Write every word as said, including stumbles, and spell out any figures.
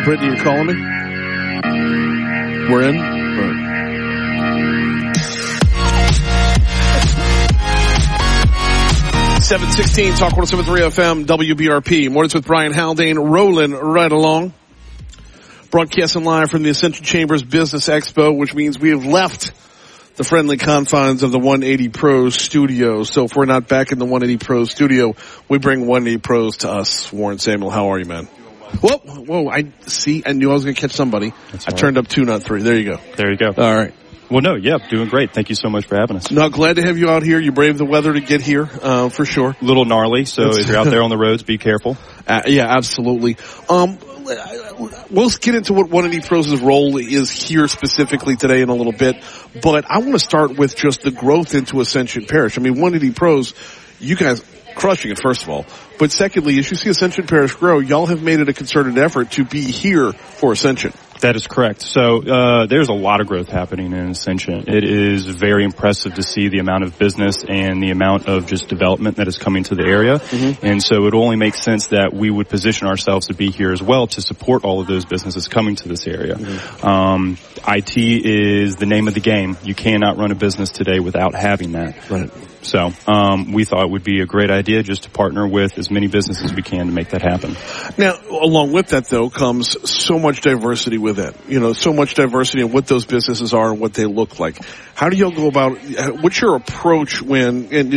Brittany, you're calling me? We're in? Right. seven sixteen, Talk one oh seven point three F M, W B R P. Mornings with Brian Haldane, rolling right along. Broadcasting live from the Ascension Chambers Business Expo, which means we have left the friendly confines of the one eighty Pros studio. So if we're not back in the one eighty Pros studio, we bring one eighty Pros to us. Warren Samuel, how are you, man? Whoa, whoa, I see, I knew I was going to catch somebody. That's I right. turned up two, not three. There you go. There you go. All right. Well, no, yeah, doing great. Thank you so much for having us. No, glad to have you out here. You braved the weather to get here, uh, for sure. A little gnarly, so if you're out there on the roads, be careful. Uh, yeah, absolutely. Um, we'll get into what one eighty Pros' role is here specifically today in a little bit, but I want to start with just the growth into Ascension Parish. I mean, one eighty Pros, you guys crushing it, first of all. But secondly, as you see Ascension Parish grow, y'all have made it a concerted effort to be here for Ascension. That is correct. So uh there's a lot of growth happening in Ascension. It is very impressive to see the amount of business and the amount of just development that is coming to the area. Mm-hmm. And so it only makes sense that we would position ourselves to be here as well to support all of those businesses coming to this area. Mm-hmm. Um I T is the name of the game. You cannot run a business today without having that. Right. So um we thought it would be a great idea just to partner with as many businesses as we can to make that happen. Now, along with that, though, comes so much diversity with it. You know, so much diversity in what those businesses are and what they look like. How do y'all go about, what's your approach when, and